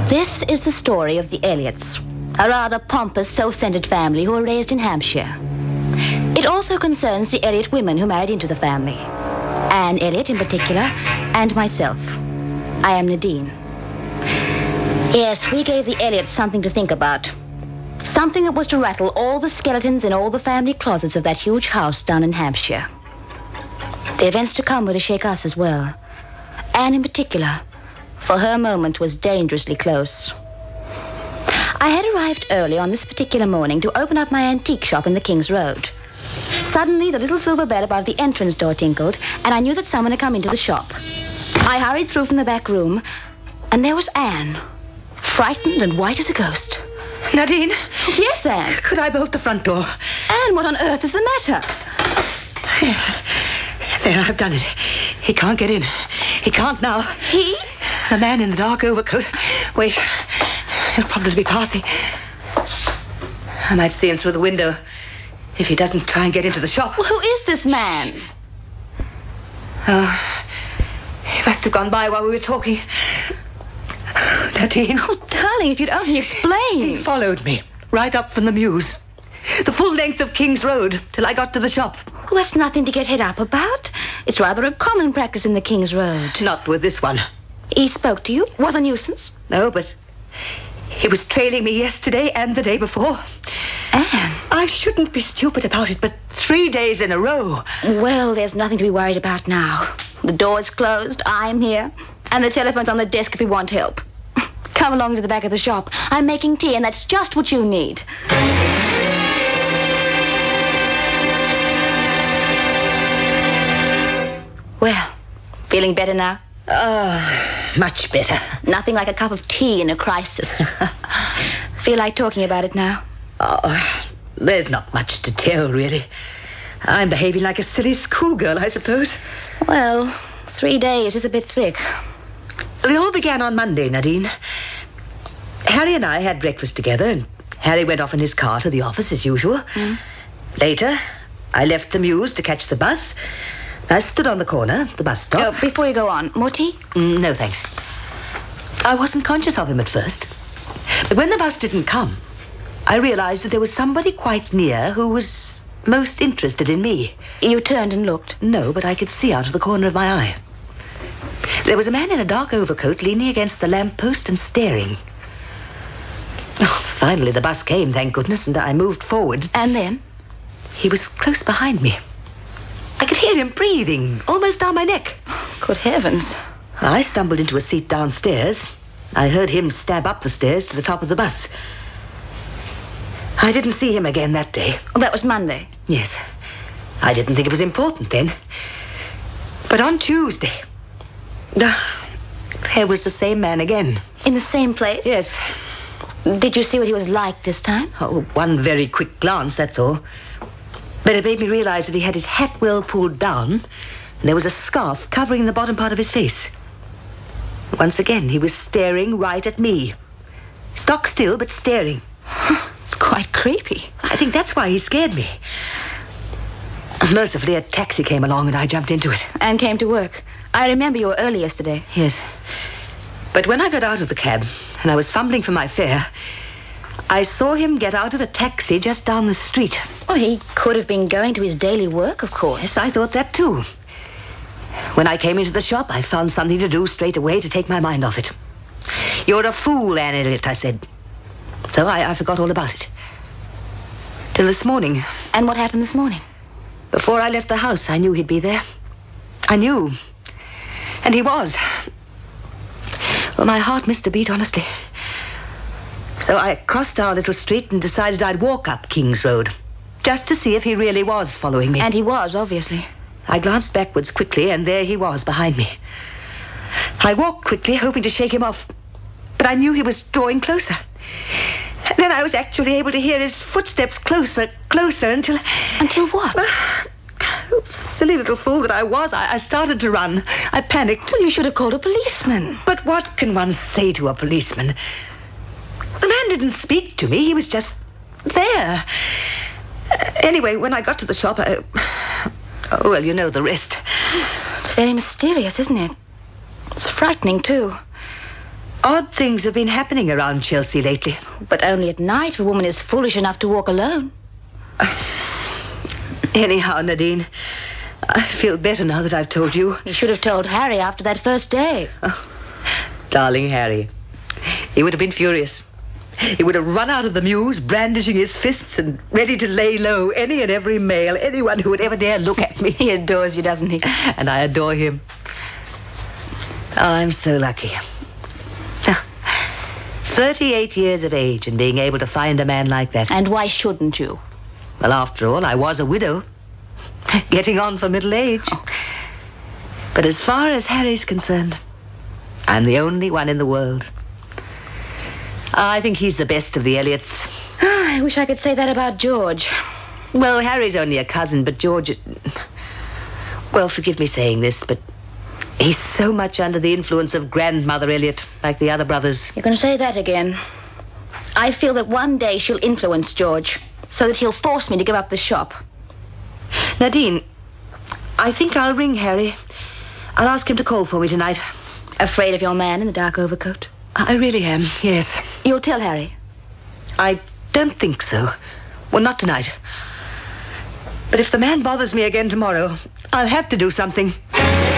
This is the story of the Elliots, a rather pompous, self-centered family who were raised in Hampshire. It also concerns the Elliot women who married into the family. Anne Elliot in particular, and myself. I am Nadine. Yes, we gave the Elliots something to think about. Something that was to rattle all the skeletons in all the family closets of that huge house down in Hampshire. The events to come were to shake us as well. Anne in particular, for her moment was dangerously close. I had arrived early on this particular morning to open up my antique shop in the King's Road. Suddenly, the little silver bell above the entrance door tinkled, and I knew that someone had come into the shop. I hurried through from the back room, and there was Anne, frightened and white as a ghost. Nadine? Yes, Anne? Could I bolt the front door? Anne, what on earth is the matter? There, I've done it. He can't get in. He can't now. He? The man in the dark overcoat. Wait. He'll probably be passing. I might see him through the window if he doesn't try and get into the shop. Well, who is this man? Oh, he must have gone by while we were talking. Nadine. Oh, darling, if you'd only explain. He followed me right up from the mews. The full length of King's Road till I got to the shop. Well, that's nothing to get head up about. It's rather a common practice in the King's Road. Not with this one. He spoke to you? Was a nuisance? No, but he was trailing me yesterday and the day before. Anne. I shouldn't be stupid about it, but 3 days in a row. Well, there's nothing to be worried about now. The door's closed, I'm here, and the telephone's on the desk if we want help. Come along to the back of the shop. I'm making tea, and that's just what you need. Well, feeling better now? Much better. Nothing like a cup of tea in a crisis. Feel like talking about it now? Oh, there's not much to tell, really. I'm behaving like a silly schoolgirl, I suppose. Well, 3 days is a bit thick. It all began on Monday, Nadine. Harry and I had breakfast together, and Harry went off in his car to the office as usual. Later, I left the mews to catch the bus. I stood on the corner, the bus stop. Before you go on, more tea? No, thanks. I wasn't conscious of him at first. But when the bus didn't come, I realized that there was somebody quite near who was most interested in me. You turned and looked? No, but I could see out of the corner of my eye. There was a man in a dark overcoat leaning against the lamppost and staring. Oh, finally, the bus came, thank goodness, and I moved forward. And then? He was close behind me. I could hear him breathing, almost down my neck. Good heavens. I stumbled into a seat downstairs. I heard him stab up the stairs to the top of the bus. I didn't see him again that day. Oh, that was Monday? Yes. I didn't think it was important then. But on Tuesday, there was the same man again. In the same place? Yes. Did you see what he was like this time? Oh, one very quick glance, that's all. But it made me realize that he had his hat well pulled down, and there was a scarf covering the bottom part of his face. Once again, he was staring right at me. Stock still, but staring. It's quite creepy. I think that's why he scared me. Mercifully, a taxi came along and I jumped into it. And came to work. I remember you were early yesterday. Yes. But when I got out of the cab and I was fumbling for my fare, I saw him get out of a taxi just down the street. Well, he could have been going to his daily work, of course. Yes, I thought that too. When I came into the shop, I found something to do straight away to take my mind off it. You're a fool, Anne Elliot, I said. So I forgot all about it. Till this morning. And what happened this morning? Before I left the house, I knew he'd be there. I knew. And he was. Well, my heart missed a beat, honestly. So I crossed our little street and decided I'd walk up King's Road, just to see if he really was following me. And he was, obviously. I glanced backwards quickly, and there he was behind me. I walked quickly, hoping to shake him off, but I knew he was drawing closer. And then I was actually able to hear his footsteps closer, until... Until what? Silly little fool that I was. I started to run. I panicked. Well, you should have called a policeman. But what can one say to a policeman? The man didn't speak to me. He was just there. Anyway, when I got to the shop, well, you know the rest. It's very mysterious, isn't it? It's frightening, too. Odd things have been happening around Chelsea lately. But only at night if a woman is foolish enough to walk alone. Anyhow, Nadine, I feel better now that I've told you. You should have told Harry after that first day. Oh, darling Harry. He would have been furious. He would have run out of the mews, brandishing his fists and ready to lay low any and every male, anyone who would ever dare look at me. He adores you, doesn't he? And I adore him. Oh, I'm so lucky. 38 years of age and being able to find a man like that. And why shouldn't you? Well, after all, I was a widow. Getting on for middle age. But as far as Harry's concerned, I'm the only one in the world. I think he's the best of the Elliots. I wish I could say that about George. Well, Harry's only a cousin, but George... Well, forgive me saying this, but he's so much under the influence of Grandmother Elliot, like the other brothers. You're going to say that again. I feel that one day she'll influence George, so that he'll force me to give up the shop. Nadine, I think I'll ring Harry. I'll ask him to call for me tonight. Afraid of your man in the dark overcoat? I really am, yes. You'll tell Harry? I don't think so. Well, not tonight. But if the man bothers me again tomorrow, I'll have to do something.